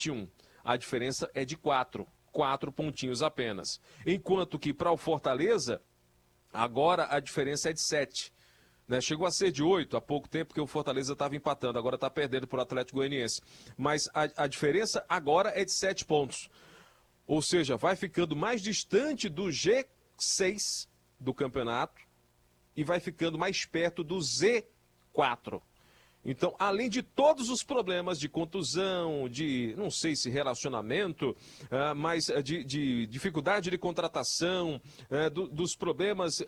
21. A diferença é de 4 pontinhos apenas. Enquanto que para o Fortaleza, agora a diferença é de 7. Né? Chegou a ser de 8 há pouco tempo, porque o Fortaleza estava empatando, agora está perdendo para o Atlético Goianiense. Mas a diferença agora é de 7 pontos. Ou seja, vai ficando mais distante do G6 do campeonato e vai ficando mais perto do Z4. Então, além de todos os problemas de contusão, de, não sei se relacionamento, mas de dificuldade de contratação, dos problemas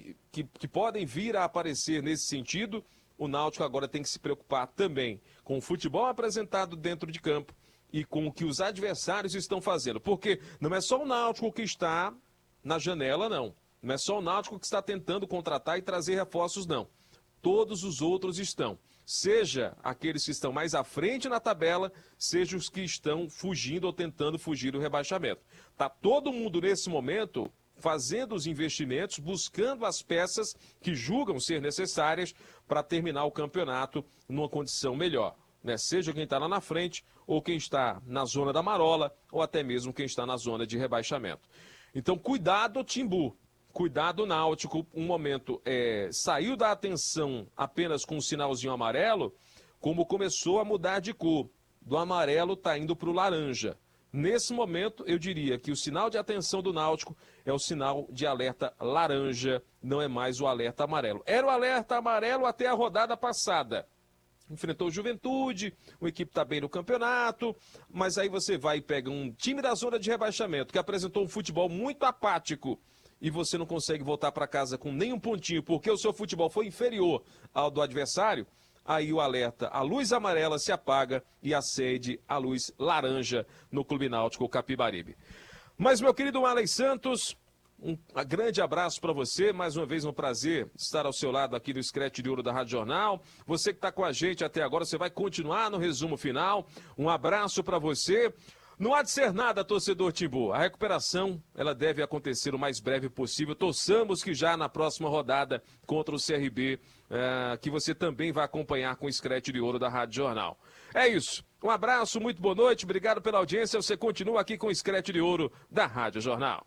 que podem vir a aparecer nesse sentido, o Náutico agora tem que se preocupar também com o futebol apresentado dentro de campo e com o que os adversários estão fazendo. Porque não é só o Náutico que está na janela, não. Não é só o Náutico que está tentando contratar e trazer reforços, não. Todos os outros estão. Seja aqueles que estão mais à frente na tabela, seja os que estão fugindo ou tentando fugir do rebaixamento. Está todo mundo nesse momento fazendo os investimentos, buscando as peças que julgam ser necessárias para terminar o campeonato numa condição melhor. Né? Seja quem está lá na frente, ou quem está na zona da marola, ou até mesmo quem está na zona de rebaixamento. Então, cuidado, Timbu. Cuidado, Náutico, um momento saiu da atenção apenas com um sinalzinho amarelo, como começou a mudar de cor. Do amarelo está indo para o laranja. Nesse momento, eu diria que o sinal de atenção do Náutico é o sinal de alerta laranja, não é mais o alerta amarelo. Era o alerta amarelo até a rodada passada. Enfrentou o Juventude, a equipe está bem no campeonato, mas aí você vai e pega um time da zona de rebaixamento que apresentou um futebol muito apático, e você não consegue voltar para casa com nenhum pontinho, porque o seu futebol foi inferior ao do adversário, aí o alerta, a luz amarela se apaga e acende a luz laranja no Clube Náutico Capibaribe. Mas, meu querido Marley Santos, um grande abraço para você, mais uma vez um prazer estar ao seu lado aqui no Scratch de Ouro da Rádio Jornal. Você que está com a gente até agora, você vai continuar no resumo final. Um abraço para você. Não há de ser nada, torcedor Timbu. A recuperação, ela deve acontecer o mais breve possível. Torçamos que já na próxima rodada contra o CRB, que você também vai acompanhar com o Scratch de Ouro da Rádio Jornal. É isso. Um abraço, muito boa noite. Obrigado pela audiência. Você continua aqui com o Scratch de Ouro da Rádio Jornal.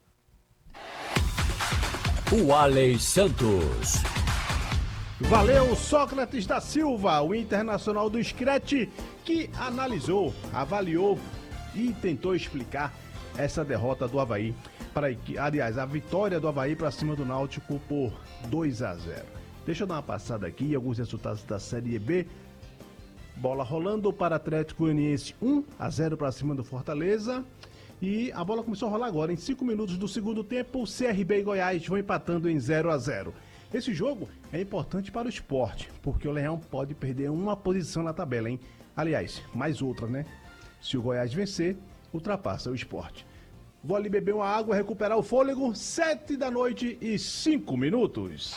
O Aley Santos. Valeu, Sócrates da Silva, o internacional do Scratch, que analisou, avaliou e tentou explicar essa derrota do Avaí. Aliás, a vitória do Avaí para cima do Náutico por 2-0. Deixa eu dar uma passada aqui, alguns resultados da Série B. Bola rolando para Atlético Goianiense 1-0 para cima do Fortaleza. E a bola começou a rolar agora. Em 5 minutos do segundo tempo, o CRB e Goiás vão empatando em 0-0. Esse jogo é importante para o Sport, porque o Leão pode perder uma posição na tabela, hein? Aliás, mais outra, né? Se o Goiás vencer, ultrapassa o Sport. Vou ali beber uma água, recuperar o fôlego. 7h05.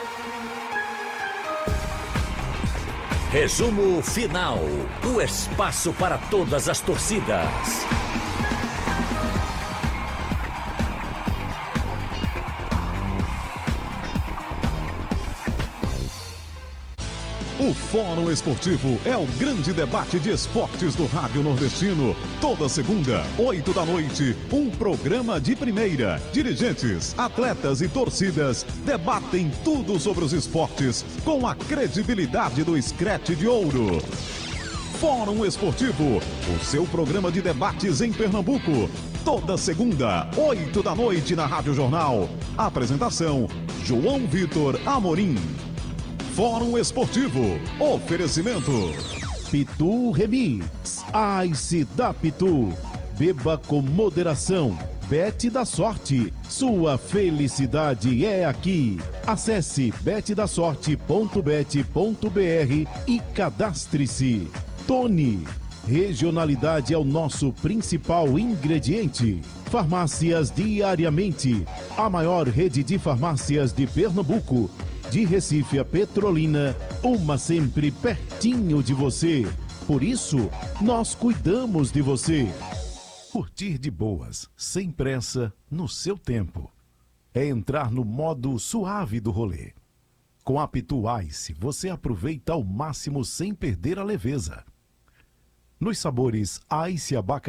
Resumo final. O espaço para todas as torcidas. O Fórum Esportivo é o grande debate de esportes do Rádio Nordestino. Toda segunda, 8 da noite, um programa de primeira. Dirigentes, atletas e torcidas debatem tudo sobre os esportes com a credibilidade do Scratch de Ouro. Fórum Esportivo, o seu programa de debates em Pernambuco. Toda segunda, 8 da noite na Rádio Jornal. Apresentação, João Vitor Amorim. Fórum Esportivo. Oferecimento Pitu Remix. Ice da Pitu. Beba com moderação. Bet da Sorte. Sua felicidade é aqui. Acesse betdasorte.bet.br e cadastre-se. Tony. Regionalidade é o nosso principal ingrediente. Farmácias Diariamente. A maior rede de farmácias de Pernambuco. De Recife a Petrolina, uma sempre pertinho de você. Por isso, nós cuidamos de você. Curtir de boas, sem pressa, no seu tempo. É entrar no modo suave do rolê. Com a Pitu Ice, você aproveita ao máximo sem perder a leveza. Nos sabores Ice Abacaxi,